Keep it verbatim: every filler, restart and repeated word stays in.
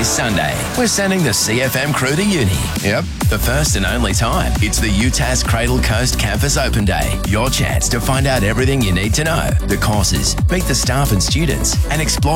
This Sunday, we're sending the C F M crew to uni. Yep, the first and only time. It's the UTAS Cradle Coast Campus Open Day. Your chance to find out everything you need to know, the courses, meet the staff and students, and explore